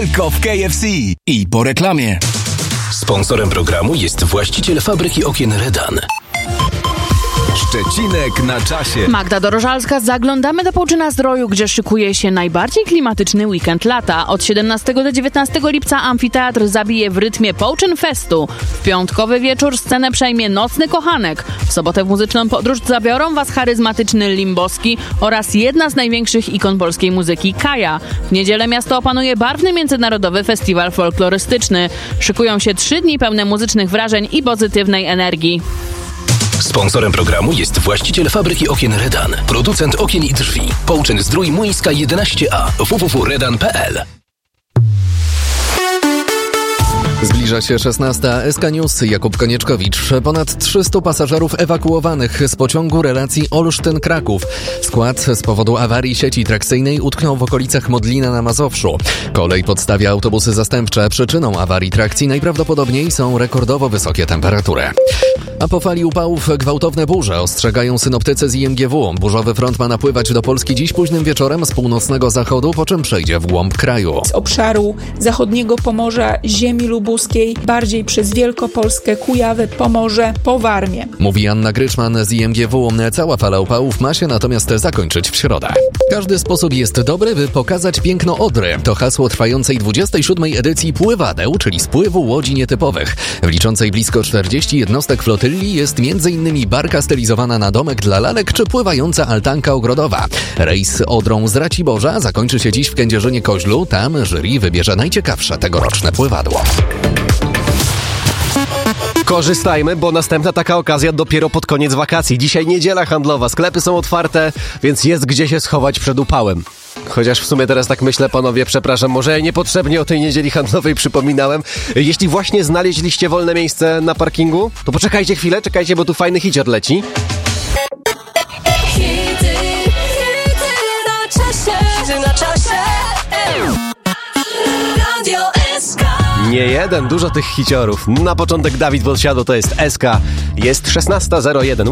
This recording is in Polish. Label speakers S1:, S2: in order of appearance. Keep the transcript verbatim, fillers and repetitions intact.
S1: tylko w K F C. I po reklamie.
S2: Sponsorem programu jest właściciel fabryki okien Redan.
S1: Szczecinek na czasie.
S3: Magda Dorożalska, zaglądamy do Połczyna-Zdroju, gdzie szykuje się najbardziej klimatyczny weekend lata. Od siedemnastego do dziewiętnastego lipca amfiteatr zabije w rytmie Połczyn Festu. W piątkowy wieczór scenę przejmie Nocny Kochanek. W sobotę w muzyczną podróż zabiorą was charyzmatyczny Limboski oraz jedna z największych ikon polskiej muzyki, Kaja. W niedzielę miasto opanuje barwny międzynarodowy festiwal folklorystyczny. Szykują się trzy dni pełne muzycznych wrażeń i pozytywnej energii.
S2: Sponsorem programu jest właściciel fabryki okien Redan. Producent okien i drzwi. Połczyn-Zdrój, Młyńska jedenaście A. w w w kropka redan kropka p l.
S4: Zbliża się szesnasta. S K News, Jakub Konieczkowicz. Ponad trzystu pasażerów ewakuowanych z pociągu relacji Olsztyn-Kraków. Skład z powodu awarii sieci trakcyjnej utknął w okolicach Modlina na Mazowszu. Kolej podstawia autobusy zastępcze. Przyczyną awarii trakcji najprawdopodobniej są rekordowo wysokie temperatury. A po fali upałów gwałtowne burze ostrzegają synoptycy z I M G W. Burzowy front ma napływać do Polski dziś późnym wieczorem z północnego zachodu, po czym przejdzie w głąb kraju.
S5: Z obszaru zachodniego Pomorza, ziemi lubuskiej, bardziej przez Wielkopolskę, Kujawę, Pomorze, po Warmię.
S4: Mówi Anna Gryczman z I M G W. Cała fala upałów ma się natomiast zakończyć w środę. Każdy sposób jest dobry, by pokazać piękno Odry. To hasło trwającej dwudziestej siódmej edycji Pływadeł, czyli spływu łodzi nietypowych. W liczącej blisko czterdzieści jednostek flotyli jest m.in. barka stylizowana na domek dla lalek czy pływająca altanka ogrodowa. Rejs Odrą z Raciborza zakończy się dziś w Kędzierzynie-Koźlu. Tam jury wybierze najciekawsze tegoroczne pływadło.
S6: Korzystajmy, bo następna taka okazja dopiero pod koniec wakacji. Dzisiaj niedziela handlowa, sklepy są otwarte, więc jest gdzie się schować przed upałem. Chociaż w sumie teraz tak myślę, panowie, przepraszam, może ja niepotrzebnie o tej niedzieli handlowej przypominałem. Jeśli właśnie znaleźliście wolne miejsce na parkingu, to poczekajcie chwilę, czekajcie, bo tu fajny hicior leci.
S7: Hity, hity na czasie, hity na czasie. Radio S K.
S6: Nie jeden, dużo tych hiciorów. Na początek Dawid Podsiadło, to jest S K. Jest szesnasta zero jeden.